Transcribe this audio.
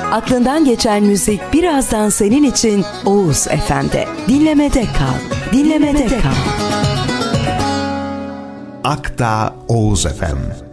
Aklından geçen müzik birazdan senin için Oğuz FM'de. Dinlemede kal. Dinlemede kal. Akta Oğuz FM.